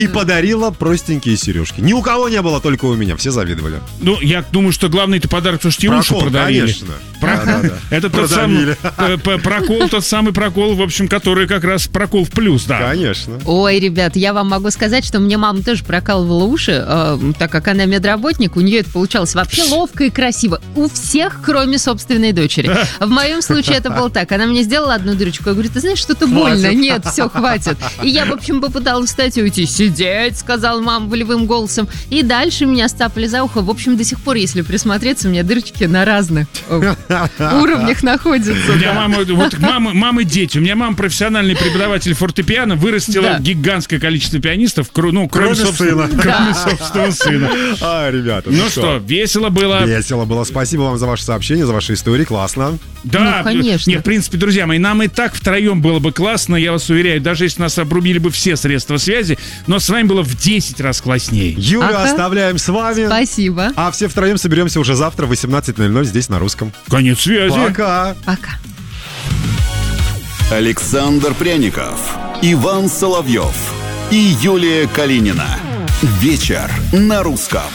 И подарила простенькие сережки. Ни у кого не было, только у меня. Все завидовали. Ну, я думаю, что главный-то подарок, что ж тебе уши продавили. Конечно. Это тот самый прокол, тот самый прокол, в общем, который как раз прокол в плюс, да. Конечно. Ой, ребят, я вам могу сказать, что мне мама тоже прокалывала уши, так как она медработник, у нее это получалось вообще ловко и красиво. У всех, кроме собственной дочери. В моем случае это было так. Она мне сделала одну дырочку, я говорю, ты знаешь, что-то больно. Нет, все, хватит. И я, в общем, попыталась встать и уйти. Сидеть, сказала мама волевым голосом. И дальше меня стапали за ухо. В общем, до сих пор, если присмотреться, у меня дырочки на разных уровнях находятся. У меня мама и дети. У меня мама профессиональный преподаватель фортепиано, вырастила гигантское количество пианистов, кроме собственного сына. Ребята, ну что, весело было. Весело было. Спасибо вам за ваше сообщение, за ваши истории. Классно. Да, ну, конечно. Нет, в принципе, друзья мои, нам и так втроем было бы классно, я вас уверяю, даже если нас обрубили бы все средства связи, но с вами было в 10 раз класснее. Юлю оставляем с вами. Спасибо. А все втроем соберемся уже завтра в 18:00 здесь на Русском. Конец связи. Пока. Пока. Александр Пряников, Иван Соловьев и Юлия Калинина. Вечер на Русском.